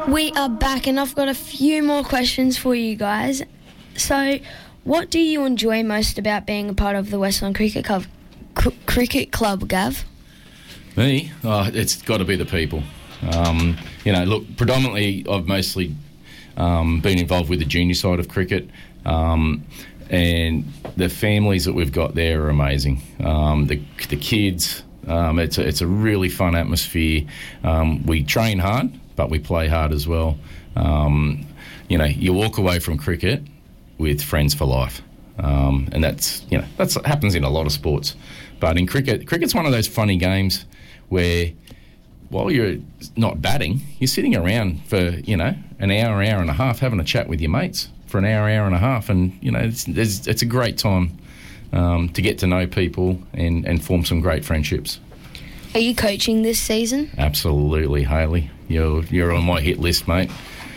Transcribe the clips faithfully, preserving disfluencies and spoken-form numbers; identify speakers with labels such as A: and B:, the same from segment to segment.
A: We are back and I've got a few more questions for you guys. So, what do you enjoy most about being a part of the Westland Cricket Club, C- Cricket Club, Gav?
B: Me? Oh, it's got to be the people. Um, you know, look, predominantly I've mostly um, been involved with the junior side of cricket, um, and the families that we've got there are amazing. Um, the the kids, um, it's a, it's a really fun atmosphere. Um, we train hard, but we play hard as well. Um, you know, you walk away from cricket with friends for life, um, and that's you know that's happens in a lot of sports, but in cricket, cricket's one of those funny games where while you're not batting, you're sitting around for, you know, an hour, hour and a half having a chat with your mates for an hour, hour and a half. And, you know, it's, it's, it's a great time um, to get to know people and, and form some great friendships.
A: Are you coaching this season?
B: Absolutely, Hayley. You're you're on my hit list, mate.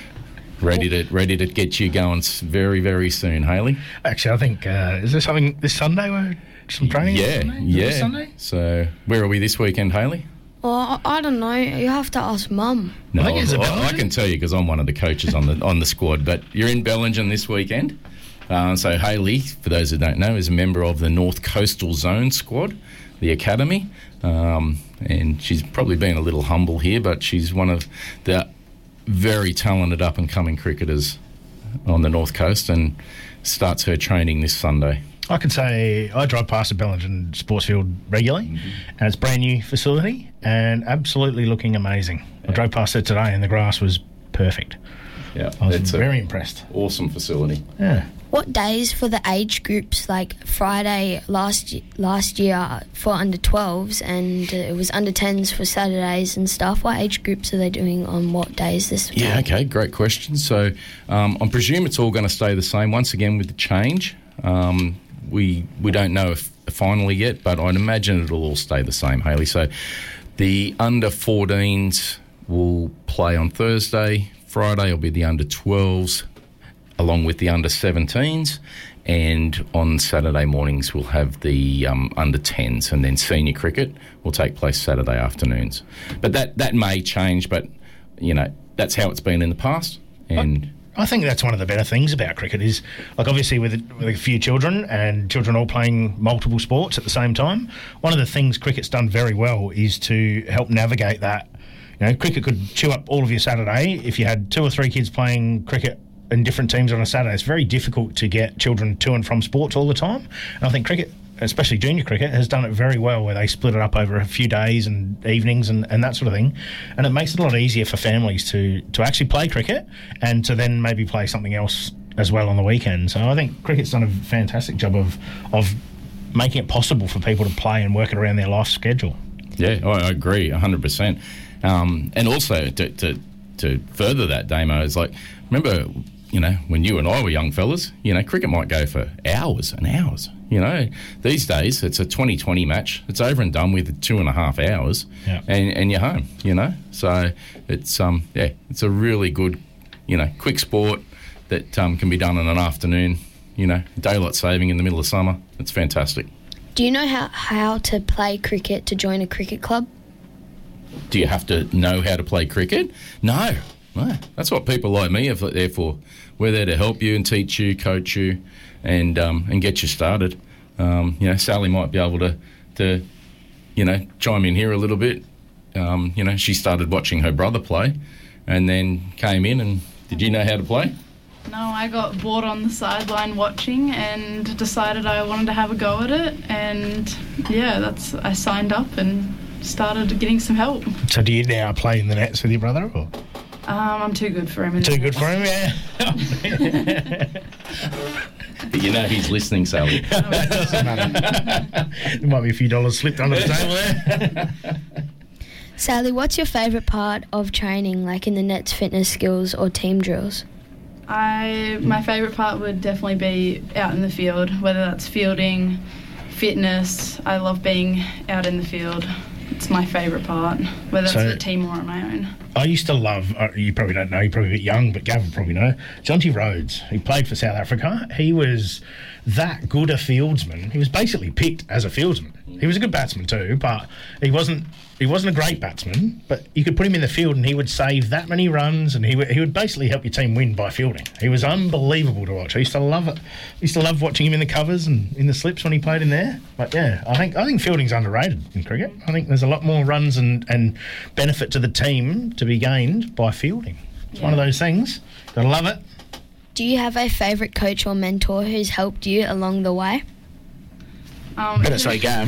B: Ready to ready to get you going very, very soon, Hayley.
C: Actually, I think, uh, is there something this Sunday where some training?
B: Yeah,
C: Sunday?
B: yeah.
C: This Sunday?
B: So where are we this weekend, Hayley?
A: Well, I, I don't know. You have to ask Mum.
B: No,
C: I think it's
B: I,
C: a
B: I, I
C: Bellingen.
B: can tell you because I'm one of the coaches on the on the squad. But you're in Bellingen this weekend. Uh, so Hayley, for those who don't know, is a member of the North Coastal Zone squad, the academy, um, and she's probably been a little humble here, but she's one of the very talented up and coming cricketers on the North Coast, and starts her training this Sunday.
C: I can say I drive past the Bellingen Sports Field regularly, mm-hmm. and it's a brand new facility and absolutely looking amazing. Yeah. I drove past it today and the grass was perfect.
B: Yeah,
C: I was
B: it's
C: very impressed.
B: Awesome facility.
C: Yeah.
A: What days for the age groups? Like Friday last last year for under twelves, and uh, it was under tens for Saturdays and stuff. What age groups are they doing on what days this time?
B: Yeah, okay, great question. So um, I presume it's all going to stay the same once again with the change. Um, we we don't know if finally yet, but I'd imagine it'll all stay the same, Hayley. So the under fourteens will play on Thursday. Friday will be the under twelves, along with the under seventeens, and on Saturday mornings we'll have the um, under tens, and then senior cricket will take place Saturday afternoons. But that, that may change, but, you know, that's how it's been in the past. And
C: I think that's one of the better things about cricket is, like, obviously with, with a few children and children all playing multiple sports at the same time, one of the things cricket's done very well is to help navigate that. You know, cricket could chew up all of your Saturday if you had two or three kids playing cricket in different teams on a Saturday. It's very difficult to get children to and from sports all the time. And I think cricket, especially junior cricket, has done it very well where they split it up over a few days and evenings and, and that sort of thing. And it makes it a lot easier for families to, to actually play cricket and to then maybe play something else as well on the weekend. So I think cricket's done a fantastic job of of making it possible for people to play and work it around their life schedule.
B: Yeah, I agree one hundred percent. Um, and also to, to to further that, Damo, is like, remember, you know, when you and I were young fellas, you know, cricket might go for hours and hours. You know, these days it's a twenty twenty match. It's over and done with two and a half hours,
C: yeah.
B: and, and you're home. You know, so it's um yeah, it's a really good, you know, quick sport that um, can be done in an afternoon. You know, daylight saving in the middle of summer. It's fantastic.
A: Do you know how how to play cricket to join a cricket club?
B: Do you have to know how to play cricket? No. No. That's what people like me are there for. We're there to help you and teach you, coach you, and um, and get you started. Um, you know, Sally might be able to, to, you know, chime in here a little bit. Um, you know, she started watching her brother play and then came in and, did you know how to play?
D: No, I got bored on the sideline watching and decided I wanted to have a go at it, and yeah, that's I signed up and started getting some help.
C: So do you now play in the nets with your brother? Or?
D: Um, I'm too good for him. In
C: too
D: the
C: good
D: nets.
C: for him, yeah.
B: But you know he's listening, Sally.
C: It doesn't matter. There might be a few dollars slipped under the table there.
A: Sally, what's your favourite part of training, like in the nets, fitness skills or team drills?
D: I my favourite part would definitely be out in the field, whether that's fielding, fitness. I love being out in the field. it's my favourite part, whether it's
C: So-
D: the team or on my own.
C: I used to love, uh, you probably don't know, you're probably a bit young, but Gav will probably know, Jonty Rhodes. He played for South Africa. He was that good a fieldsman. He was basically picked as a fieldsman. He was a good batsman too, but he wasn't he wasn't a great batsman, but you could put him in the field and he would save that many runs, and he would, he would basically help your team win by fielding. He was unbelievable to watch. I used to love it. I used to love watching him in the covers and in the slips when he played in there. But yeah, I think I think fielding's underrated in cricket. I think there's a lot more runs and, and benefit to the team to be gained by fielding. It's one of those things. Gotta love it.
A: Do you have a favourite coach or mentor who's helped you along the way?
D: Um,
C: Better say Gav.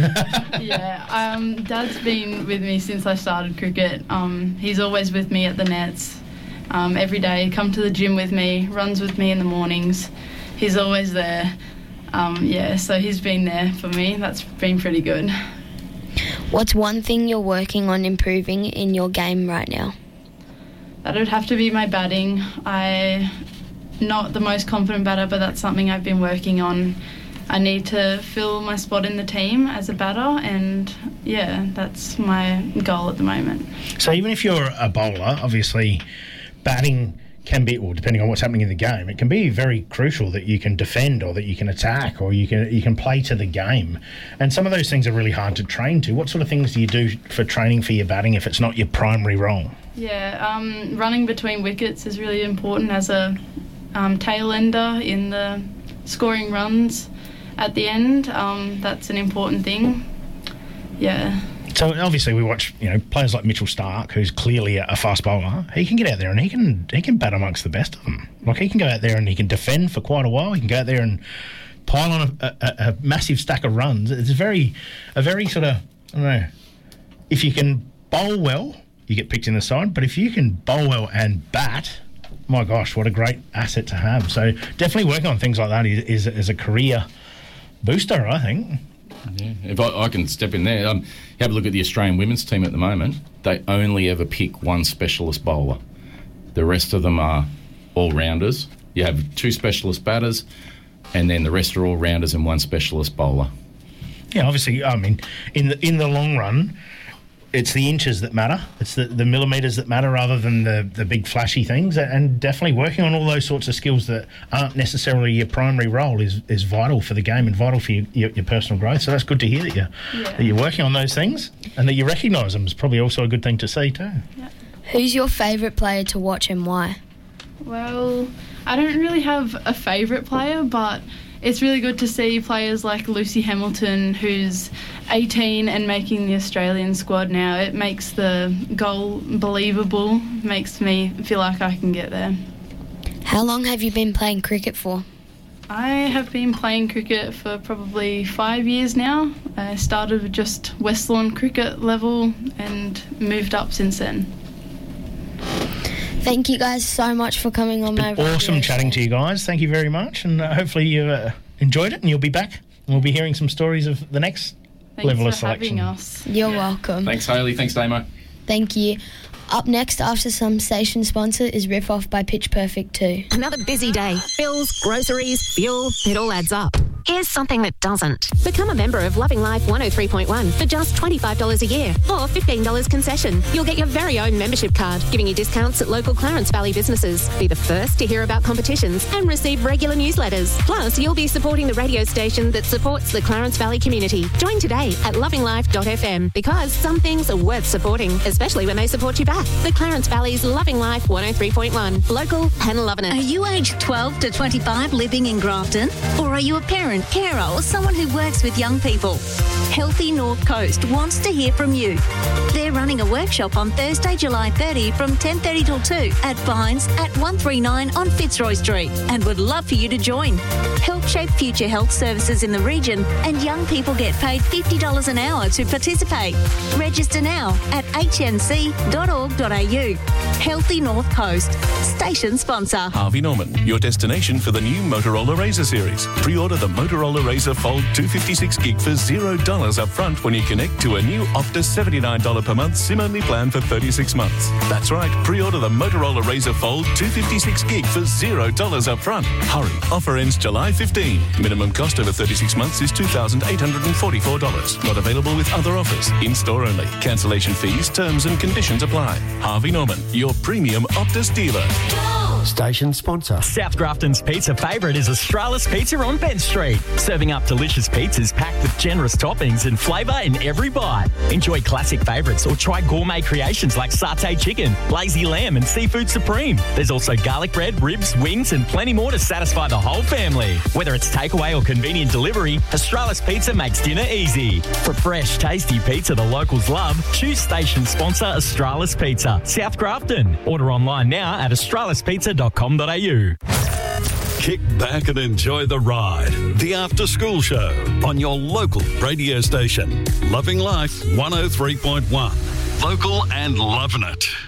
D: yeah, um, Dad's been with me since I started cricket. Um, he's always with me at the nets um, every day. Come to the gym with me, runs with me in the mornings. He's always there. Um, yeah, so he's been there for me. That's been pretty good.
A: What's one thing you're working on improving in your game right now?
D: That would have to be my batting. I'm not the most confident batter, but that's something I've been working on. I need to fill my spot in the team as a batter, and yeah, that's my goal at the moment.
C: So even if you're a bowler, obviously batting can be, or depending on what's happening in the game, it can be very crucial that you can defend or that you can attack or you can you can play to the game. And some of those things are really hard to train to. What sort of things do you do for training for your batting if it's not your primary role?
D: Yeah, um, running between wickets is really important as a um, tail ender in the scoring runs at the end. Um, that's an important thing. Yeah.
C: So obviously we watch, you know, players like Mitchell Starc, who's clearly a, a fast bowler. He can get out there and he can he can bat amongst the best of them. Like he can go out there and he can defend for quite a while. He can go out there and pile on a, a, a massive stack of runs. It's very a very sort of, I don't know, if you can bowl well, you get picked in the side. But if you can bowl well and bat, my gosh, what a great asset to have. So definitely working on things like that is is, is a career booster, I think.
B: Yeah. If I, I can step in there, um, you have a look at the Australian women's team at the moment. They only ever pick one specialist bowler. The rest of them are all-rounders. You have two specialist batters, and then the rest are all-rounders and one specialist bowler.
C: Yeah, obviously, I mean, in the in the long run, it's the inches that matter. It's the, the millimetres that matter rather than the, the big flashy things. And definitely working on all those sorts of skills that aren't necessarily your primary role is, is vital for the game and vital for your, your, your personal growth. So that's good to hear that you're,
D: Yeah.
C: that you're working on those things and that you recognise them is probably also a good thing to see too.
D: Yeah.
A: Who's your favourite player to watch and why?
D: Well, I don't really have a favourite player, but it's really good to see players like Lucy Hamilton, who's eighteen and making the Australian squad now. It makes the goal believable, makes me feel like I can get there.
A: How long have you been playing cricket for?
D: I have been playing cricket for probably five years now. I started with just West Lawn cricket level and moved up since then.
A: Thank you guys so much for coming on my radio
C: Awesome chatting
A: show.
C: to you guys. Thank you very much. And uh, hopefully you uh, enjoyed it and you'll be back. And we'll be hearing some stories of the next
D: Thanks
C: level
D: for
C: of selection.
D: having us.
A: You're welcome.
B: Thanks, Hayley. Thanks, Damo.
A: Thank you. Up next, after some station sponsor, is Riff Off by Pitch Perfect two.
E: Another busy day. Bills, groceries, fuel, it all adds up. Here's something that doesn't. Become a member of Loving Life one oh three point one for just twenty-five dollars a year or fifteen dollars concession. You'll get your very own membership card, giving you discounts at local Clarence Valley businesses. Be the first to hear about competitions and receive regular newsletters. Plus, you'll be supporting the radio station that supports the Clarence Valley community. Join today at loving life dot f m because some things are worth supporting, especially when they support you back. The Clarence Valley's Loving Life one oh three point one. Local and loving it.
F: Are you aged twelve to twenty-five living in Grafton? Or are you a parent, carer or someone who works with young people? Healthy North Coast wants to hear from you. They're running a workshop on Thursday, July thirtieth from ten thirty till two at Vines at one thirty-nine on Fitzroy Street and would love for you to join. Help shape future health services in the region and young people get paid fifty dollars an hour to participate. Register now at h n c dot org dot a u. Healthy North Coast. Station sponsor.
G: Harvey Norman, your destination for the new Motorola Razr series. Pre-order the Motorola Razr Fold two fifty-six gig for zero dollars up front when you connect to a new Optus seventy-nine dollars per month SIM-only plan for thirty-six months. That's right, pre-order the Motorola Razr Fold two fifty-six gig for zero dollars up front. Hurry, offer ends July fifteenth. Minimum cost over thirty-six months is two thousand eight hundred forty-four dollars. Not available with other offers. In-store only. Cancellation fees, terms and conditions apply. Harvey Norman, your premium Optus dealer.
H: Station sponsor.
I: South Grafton's pizza favourite is Australis Pizza on Bent Street. Serving up delicious pizzas packed with generous toppings and flavour in every bite. Enjoy classic favourites or try gourmet creations like satay chicken, lazy lamb and seafood supreme. There's also garlic bread, ribs, wings and plenty more to satisfy the whole family. Whether it's takeaway or convenient delivery, Australis Pizza makes dinner easy. For fresh, tasty pizza the locals love, choose station sponsor Australis Pizza, South Grafton. Order online now at australis pizza dot com dot a u.
G: Kick back and enjoy the ride. The After School Show on your local radio station. Loving Life one oh three point one. Local and loving it.